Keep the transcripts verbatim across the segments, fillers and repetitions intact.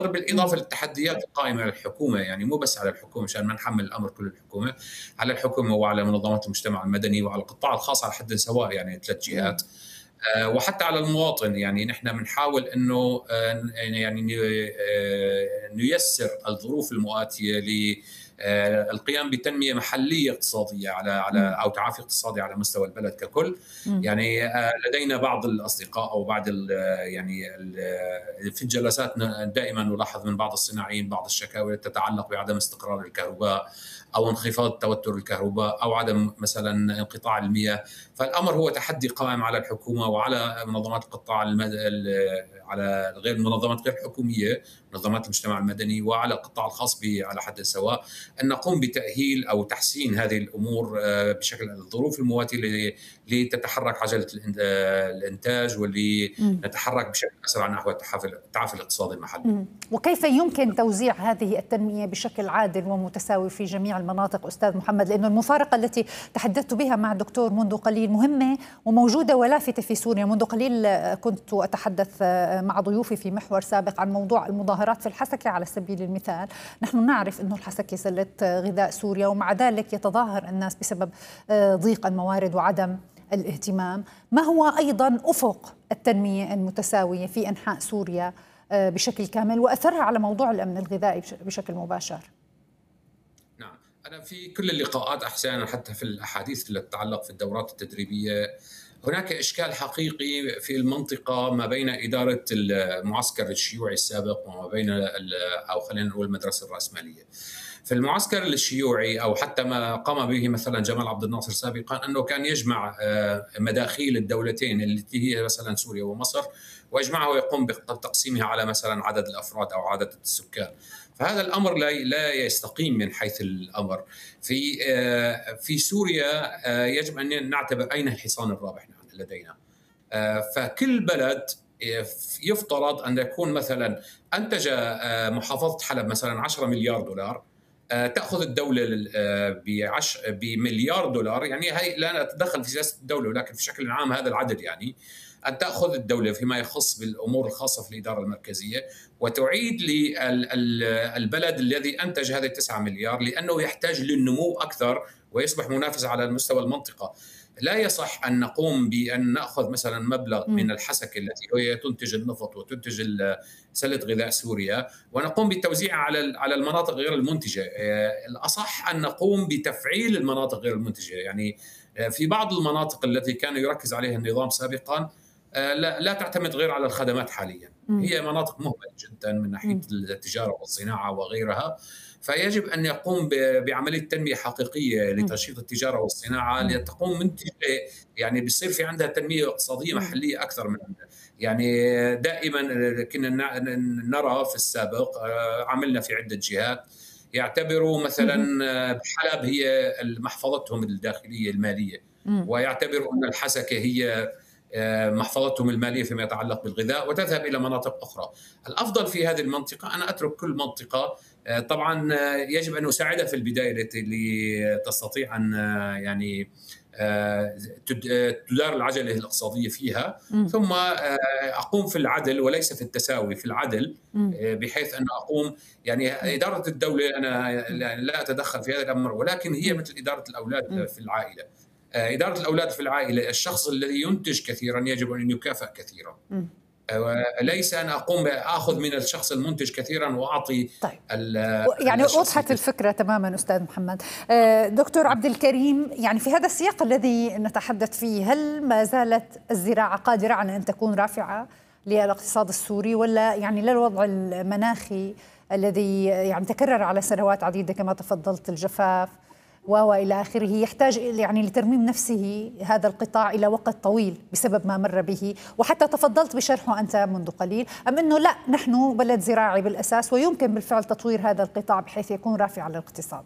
بالإضافة إمم. للتحديات القائمة على الحكومة، يعني مو بس على الحكومة عشان ما نحمّل الأمر كل الحكومة، على الحكومة وعلى منظمات المجتمع المدني وعلى القطاع الخاص على حدٍ سواء يعني ثلاث إمم. جهات. آآ وحتى على المواطن، يعني نحن بنحاول إنه آآ ن يعني ن آآ نيسّر الظروف المؤاتية ل آآ القيام بتنمية محلية اقتصادية على على إمم. أو تعافي اقتصادي على مستوى البلد ككل. إمم. يعني آآ لدينا بعض الأصدقاء أو بعض ال يعني ال في الجلسات ن دائمًا نلاحظ من بعض الصناعيين بعض الشكاوى التي تتعلق بعدم استقرار الكهرباء أو انخفاض توتر الكهرباء أو عدم مثلًا انقطاع المياه. فالأمر هو تحدي قائم على الحكومة وعلى منظمات القطاع المد ال على غير المنظمات غير الحكومية، منظمات المجتمع المدني وعلى القطاع الخاص ب على حد سواء، أن نقوم بتأهيل أو تحسين هذه الأمور آآ بشكل الظروف المواتية ل لتتحرك عجلة الإن آآ الإنتاج إمم. ولنتحرك بشكل أسرع نحو التحف التعافي الاقتصادي المحلي. إمم. وكيف يمكن توزيع هذه التنمية بشكل عادل ومتساوي في جميع المناطق أستاذ محمد؟ لأنه المفارقة التي تحدثت بها مع الدكتور منذ قليل مهمة وموجودة ولافتة في سوريا. منذ قليل كنت أتحدث مع ضيوفي في محور سابق عن موضوع المظاهرات في الحسكة على سبيل المثال. نحن نعرف أنه الحسكة سلة غذاء سوريا، ومع ذلك يتظاهر الناس بسبب ضيق الموارد وعدم الاهتمام. ما هو أيضا أفق التنمية المتساوية في أنحاء سوريا بشكل كامل وأثرها على موضوع الأمن الغذائي بشكل مباشر؟ نعم، أنا في كل اللقاءات أحيانًا حتى في الأحاديث التي تتعلق في الدورات التدريبية، هناك إشكال حقيقي في المنطقة ما بين إدارة المعسكر الشيوعي السابق وما بين ال أو خلينا نقول المدرسة الرأسمالية. في المعسكر الشيوعي أو حتى ما قام به مثلًا جمال عبد الناصر سابقًا، أنه كان يجمع آآ مداخيل الدولتين التي هي مثلًا سوريا ومصر، ويجمعها ويقوم بتقسيمها على مثلًا عدد الأفراد أو عدد السكان. فهذا الأمر لا لا يستقيم من حيث الأمر. في آآ في سوريا آآ يجب أن نعتبر أين الحصان الرابح لدينا. آآ فكل بلد يف يفترض أن يكون مثلًا أنتج آآ محافظة حلب مثلًا عشرة مليار دولار، آآ تأخذ الدولة لل آآ بعش بمليار دولار، يعني هي لا نتدخل في سياسة الدولة، ولكن بشكل عام هذا العدد يعني، أن تأخذ الدولة فيما يخص بالأمور الخاصة في الإدارة المركزية وتعيد لل ال البلد الذي أنتج هذه التسعة مليار، لأنه يحتاج للنمو أكثر ويصبح منافس على مستوى المنطقة. لا يصح أن نقوم بأن نأخذ مثلا مبلغ إمم. من الحسكة التي هي تنتج النفط وتنتج سلة غذاء سوريا ونقوم بتوزيعها على على المناطق غير المنتجة. الأصح أن نقوم بتفعيل المناطق غير المنتجة. يعني في بعض المناطق التي كان يركز عليها النظام سابقا لا, لا تعتمد غير على الخدمات حاليا. إمم. هي مناطق مهملة جدا من ناحية إمم. التجارة والصناعة وغيرها، فيجب أن يقوم بعملية تنمية حقيقية إمم. لتنشيط التجارة والصناعة إمم. لتقوم منتجة، يعني بيصير في عندها تنمية اقتصادية إمم. محلية أكثر من يعني دائما كنا نرى في السابق. عملنا في عدة جهات يعتبروا مثلا اهم. حلب هي محفظتهم الداخلية المالية، إمم. ويعتبروا أن الحسكة هي محفظتهم المالية فيما يتعلق بالغذاء، وتذهب إلى مناطق أخرى. الأفضل في هذه المنطقة أن أترك كل منطقة، طبعا يجب أن نساعدها في البداية لتستطيع أن يعني تدار العجلة الاقتصادية فيها، إمم. ثم أقوم في العدل وليس في التساوي، في العدل، إمم. بحيث أن أقوم يعني إدارة الدولة أنا لا أتدخل في هذا الأمر، ولكن هي مثل إدارة الأولاد في العائلة. إدارة الأولاد في العائلة، الشخص الذي ينتج كثيرا يجب أن يكافئ كثيرا، ليس أن أقوم بأخذ من الشخص المنتج كثيرا وأعطي. طيب. يعني وضحت الفكرة تماما أستاذ محمد. دكتور عبد الكريم، يعني في هذا السياق الذي نتحدث فيه، هل ما زالت الزراعة قادرة على أن تكون رافعة للاقتصاد السوري، ولا يعني للوضع المناخي الذي يعني تكرر على سنوات عديدة كما تفضلت، الجفاف وإلى آخره، يحتاج يعني لترميم نفسه هذا القطاع إلى وقت طويل بسبب ما مر به، وحتى تفضلت بشرحه أنت منذ قليل، أم أنه لا، نحن بلد زراعي بالأساس ويمكن بالفعل تطوير هذا القطاع بحيث يكون رافع للاقتصاد؟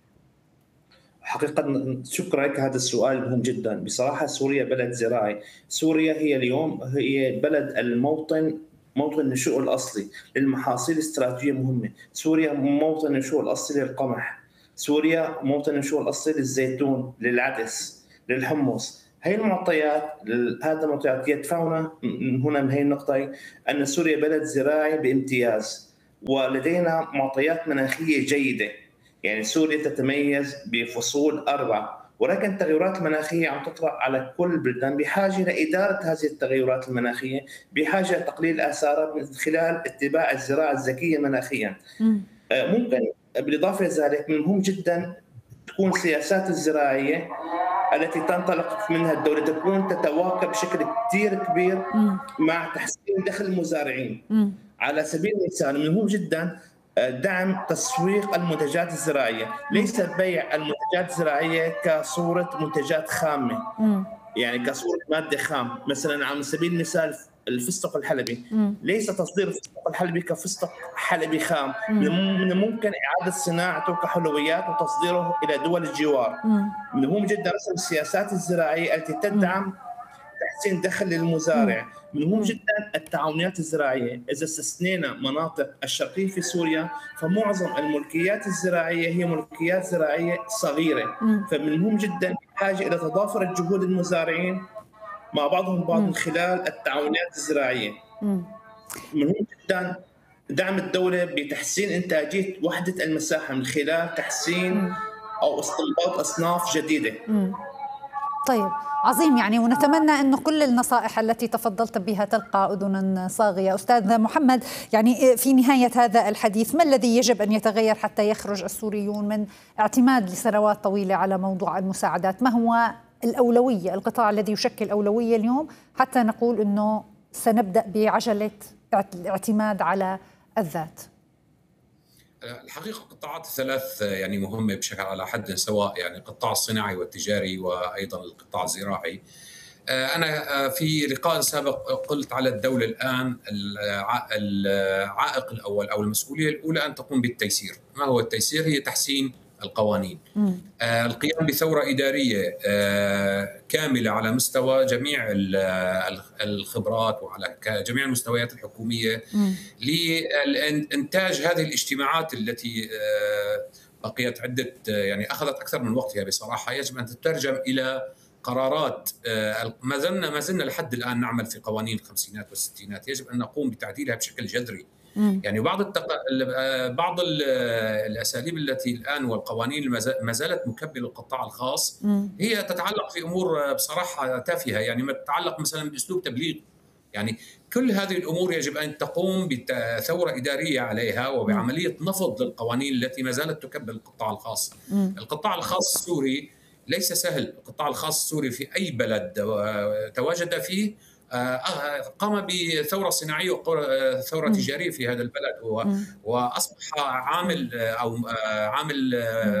حقيقة شكرا، هذا السؤال مهم جدا. بصراحة سوريا بلد زراعي، سوريا هي اليوم هي بلد الموطن، موطن النشوء الأصلي للمحاصيل الاستراتيجية مهمة. سوريا موطن النشوء الأصلي للقمح، سوريا موطن النشوء الأصلي للزيتون، للعدس، للحمص. هي المعطيات، هذا المعطيات يدفعنا هنا من هي النقطة أن سوريا بلد زراعي بامتياز. ولدينا معطيات مناخية جيدة، يعني سوريا تتميز بفصول أربعة، ولكن التغيرات المناخية عم تطرأ على كل البلدان، بحاجة لإدارة هذه التغيرات المناخية، بحاجة لتقليل آثارها من خلال اتباع الزراعة الذكية مناخيا. ممكن بالإضافة إلى ذلك من المهم جدا تكون السياسات الزراعية التي تنطلق منها الدولة تكون تتواكب بشكل كثير كبير مع تحسين دخل المزارعين. على سبيل المثال من المهم جدا دعم تسويق المنتجات الزراعية، ليس بيع المنتجات الزراعية كصورة منتجات خامة، يعني كصورة مادة خام. مثلا على سبيل المثال الفستق الحلبي، ليس تصدير الفستق الحلبي كفستق حلبي خام، من الممكن إعادة صناعته كحلويات وتصديره إلى دول الجوار. من المهم جدا رسم السياسات الزراعية التي تدعم تحسين دخل للمزارع. من المهم جدا التعاونيات الزراعية، إذا استثنينا مناطق الشرقية في سوريا فمعظم الملكيات الزراعية هي ملكيات زراعية صغيرة، فمن المهم جدا بحاجة إلى تضافر الجهود المزارعين مع بعضهم بعض من خلال التعاونيات الزراعية. من المهم جدا دعم الدولة بتحسين إنتاجية وحدة المساحة من خلال تحسين أو استنباط أصناف جديدة. طيب عظيم، يعني ونتمنى أنه كل النصائح التي تفضلت بها تلقى أذنا صاغية. أستاذ محمد، يعني في نهاية هذا الحديث ما الذي يجب أن يتغير حتى يخرج السوريون من اعتماد لسنوات طويلة على موضوع المساعدات؟ ما هو الأولوية، القطاع الذي يشكل أولوية اليوم حتى نقول أنه سنبدأ بعجلة الاعتماد على الذات؟ الحقيقة القطاعات الثلاث يعني مهمة بشكل على حد سواء، يعني القطاع الصناعي والتجاري وأيضا القطاع الزراعي. أنا في لقاء سابق قلت على الدولة الآن العائق الأول أو المسؤولية الأولى أن تقوم بالتيسير. ما هو التيسير؟ هي تحسين القوانين، آه القيام بثورة إدارية آه كاملة على مستوى جميع الخبرات وعلى جميع المستويات الحكومية لإنتاج هذه الاجتماعات التي آه بقيت عدة يعني أخذت أكثر من وقتها بصراحة. يجب أن تترجم إلى قرارات. آه ما زلنا ما زلنا لحد الآن نعمل في قوانين الخمسينات والستينات، يجب أن نقوم بتعديلها بشكل جذري. يعني بعض التق... بعض الاساليب التي الان والقوانين ما زالت مكبله القطاع الخاص هي تتعلق في امور بصراحه تافهه، يعني ما تتعلق مثلا باسلوب تبليغ. يعني كل هذه الامور يجب ان تقوم بثوره اداريه عليها وبعمليه نفض للقوانين التي ما زالت تكبل القطاع الخاص. القطاع الخاص السوري ليس سهل، القطاع الخاص السوري في اي بلد تواجد فيه قام بثورة صناعية وثورة تجارية في هذا البلد، وأصبح عامل أو عامل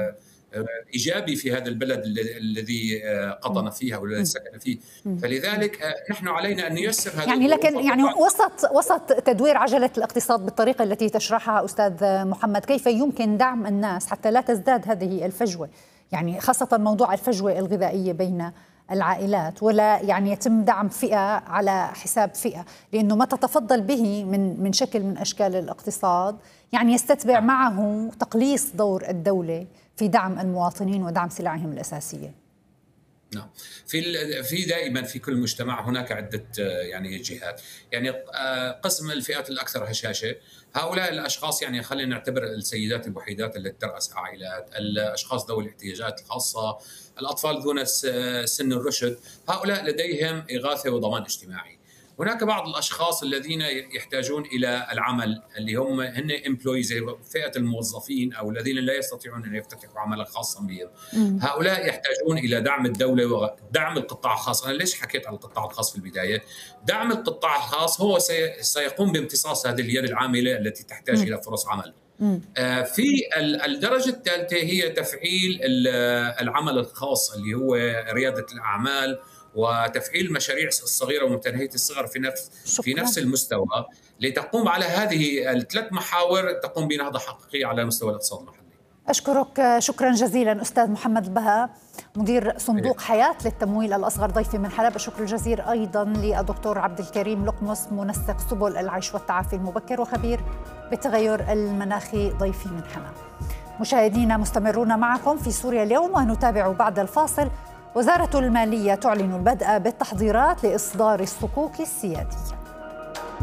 إيجابي في هذا البلد الذي قطن فيها والذي سكن فيه. فلذلك نحن علينا أن نيسر هذا يعني لكن يعني وسط وسط تدوير عجلة الاقتصاد بالطريقة التي تشرحها أستاذ محمد، كيف يمكن دعم الناس حتى لا تزداد هذه الفجوة، يعني خاصة موضوع الفجوة الغذائية بين العائلات، ولا يعني يتم دعم فئة على حساب فئة، لأنه ما تتفضل به من من شكل من أشكال الاقتصاد يعني يستتبع معه تقليص دور الدولة في دعم المواطنين ودعم سلعهم الأساسية. نعم، في في دائما في كل مجتمع هناك عدة يعني جهات، يعني قسم الفئات الأكثر هشاشة، هؤلاء الأشخاص يعني خلينا نعتبر السيدات الوحيدات التي ترأس عائلات، الأشخاص ذوي الاحتياجات الخاصة، الأطفال ذون سن الرشد، هؤلاء لديهم إغاثة وضمان اجتماعي. هناك بعض الأشخاص الذين يحتاجون إلى العمل اللي هم هن امبلويز، فئة الموظفين أو الذين لا يستطيعون أن يفتتحوا عملا خاصا بهم، هؤلاء يحتاجون إلى دعم الدولة ودعم القطاع الخاص. أنا ليش حكيت عن القطاع الخاص في البداية؟ دعم القطاع الخاص هو سيقوم بامتصاص هذه اليد العاملة التي تحتاج م. إلى فرص عمل. آه في الدرجة الثالثة هي تفعيل العمل الخاص اللي هو ريادة الأعمال وتفعيل المشاريع الصغيرة ومتناهية الصغر في نفس شكرا. في نفس المستوى، لتقوم على هذه الثلاث محاور تقوم بنهضة حقيقية على مستوى الاقتصاد المحلي. أشكرك شكرا جزيلا أستاذ محمد البهاء، مدير صندوق حياة للتمويل الأصغر، ضيفي من حلب. الشكر الجزيل أيضا للدكتور عبد الكريم لقمص، منسق سبل العيش والتعافي المبكر وخبير بالتغير المناخي، ضيفي من حماة. مشاهدينا مستمرون معكم في سوريا اليوم، ونتابع بعد الفاصل. وزارة المالية تعلن البدء بالتحضيرات لإصدار الصكوك السيادية.